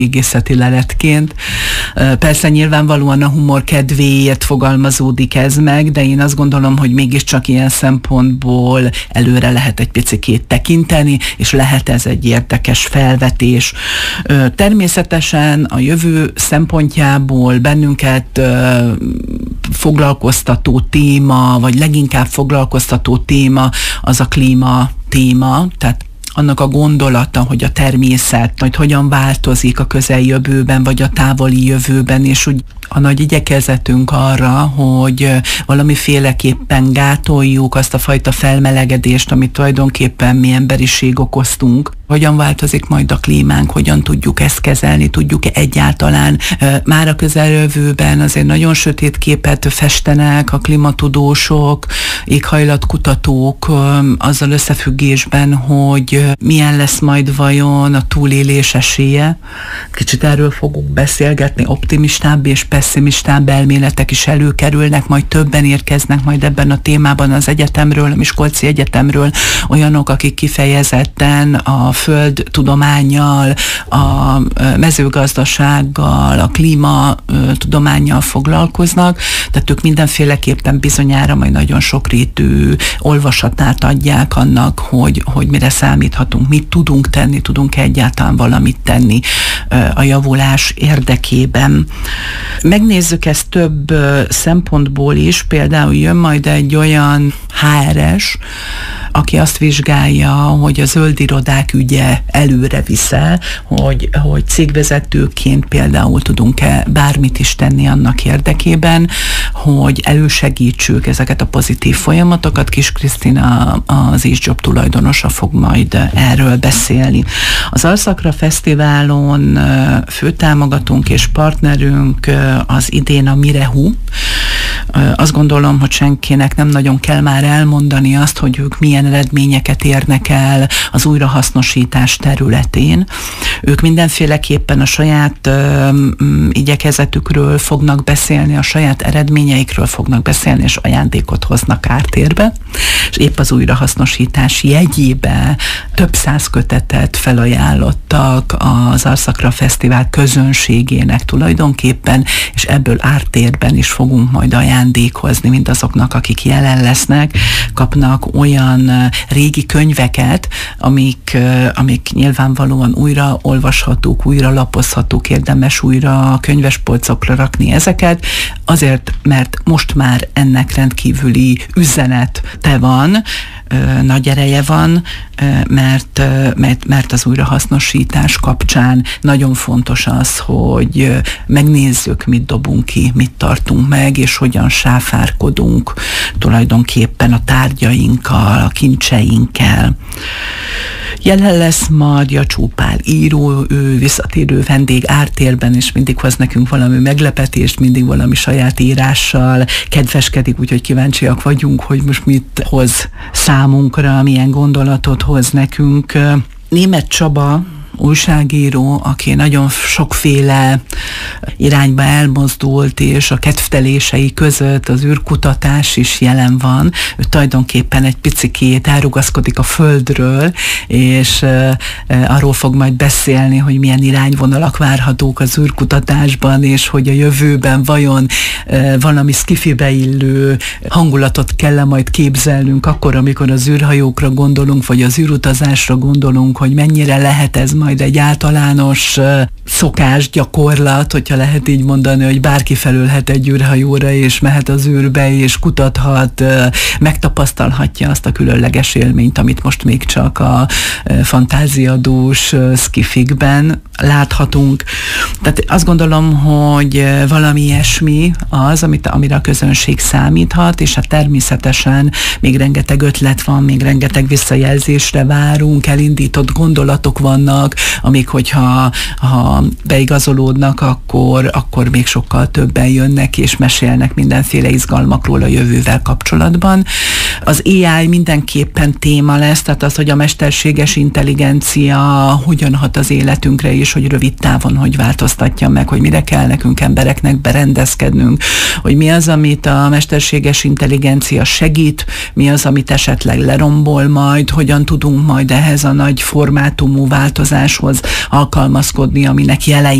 égészeti leletként. Persze nyilvánvalóan a humor kedvéért fogalmazódik ez meg, de én azt gondolom, hogy mégiscsak ilyen szempontból előre lehet egy picikét tekinteni, és lehet ez egy érdekes felvetés. Természetesen a jövő szempontjából bennünket foglalkoztató téma, vagy leginkább foglalkoztató téma az a klíma téma, tehát annak a gondolata, hogy a természet majd hogyan változik a közeljövőben, vagy a távoli jövőben, és úgy a nagy igyekezetünk arra, hogy valamiféleképpen gátoljuk azt a fajta felmelegedést, amit tulajdonképpen mi emberiség okoztunk. Hogyan változik majd a klímánk, hogyan tudjuk ezt kezelni, tudjuk-e egyáltalán. Már a közeljövőben azért nagyon sötét képet festenek a klimatudósok, éghajlatkutatók azzal összefüggésben, hogy milyen lesz majd vajon a túlélés esélye. Kicsit erről fogunk beszélgetni, optimistább és pessimistább elméletek is előkerülnek, majd többen érkeznek majd ebben a témában az egyetemről, a Miskolci Egyetemről, olyanok, akik kifejezetten a földtudománnyal, a mezőgazdasággal, a klímatudománnyal foglalkoznak, tehát ők mindenféleképpen bizonyára majd nagyon sokrétű olvasatát adják annak, hogy mire számíthatunk, mit tudunk tenni, tudunk-e egyáltalán valamit tenni a javulás érdekében. Megnézzük ezt több szempontból is, például jön majd egy olyan HRS, aki azt vizsgálja, hogy a zöld irodák ügye előre viszel, hogy cégvezetőként például tudunk-e bármit is tenni annak érdekében, hogy elősegítsük ezeket a pozitív folyamatokat. Kis Krisztina, az ISJOB tulajdonosa fog majd erről beszélni. Az Alszakra Fesztiválon főtámogatónk és partnerünk az idén a Mirehu. Azt gondolom, hogy senkinek nem nagyon kell már elmondani azt, hogy ők milyen eredményeket érnek el az újrahasznosítás területén. Ők mindenféleképpen a saját igyekezetükről fognak beszélni, a saját eredményeikről fognak beszélni, és ajándékot hoznak ártérbe. És épp az újrahasznosítás jegyébe több 100 kötetet felajánlottak az Alszakra Fesztivál közönségének tulajdonképpen, és ebből ártérben is fogunk majd ajándékozni mindazoknak, akik jelen lesznek, kapnak olyan régi könyveket, amik nyilvánvalóan újra olvashatók, újra lapozhatók, érdemes újra a könyvespolcokra rakni ezeket, azért, mert most már ennek rendkívüli üzenete van, nagy ereje van, mert az újrahasznosítás kapcsán nagyon fontos az, hogy megnézzük, mit dobunk ki, mit tartunk meg, és hogyan sáfárkodunk tulajdonképpen a tárgyainkkal, a kincseinkkel. Jelen lesz majd Jacsó Pál író, ő visszatérő vendég ártérben, és mindig hoz nekünk valami meglepetést, mindig valami saját írással kedveskedik, úgyhogy kíváncsiak vagyunk, hogy most mit hoz számunkra, milyen gondolatot hoz nekünk. Németh Csaba, újságíró, aki nagyon sokféle irányba elmozdult, és a kedvtelései között az űrkutatás is jelen van. Ő tulajdonképpen egy picikét elrugaszkodik a Földről, és arról fog majd beszélni, hogy milyen irányvonalak várhatók az űrkutatásban, és hogy a jövőben vajon valami skifibe illő hangulatot kell majd képzelnünk akkor, amikor az űrhajókra gondolunk, vagy az űrutazásra gondolunk, hogy mennyire lehet ez majd egy általános szokás, gyakorlat, hogyha lehet így mondani, hogy bárki felülhet egy űrhajóra, és mehet az űrbe, és kutathat, megtapasztalhatja azt a különleges élményt, amit most még csak a fantáziadús skifikben láthatunk. Tehát azt gondolom, hogy valami ilyesmi az, amire a közönség számíthat, és hát természetesen még rengeteg ötlet van, még rengeteg visszajelzésre várunk, elindított gondolatok vannak, amik, hogyha beigazolódnak, akkor még sokkal többen jönnek és mesélnek mindenféle izgalmakról a jövővel kapcsolatban. Az AI mindenképpen téma lesz, tehát az, hogy a mesterséges intelligencia hogyan hat az életünkre, és hogy rövid távon hogy változtatja meg, hogy mire kell nekünk embereknek berendezkednünk, hogy mi az, amit a mesterséges intelligencia segít, mi az, amit esetleg lerombol majd, hogyan tudunk majd ehhez a nagy formátumú változáshoz alkalmazkodni, aminek jelei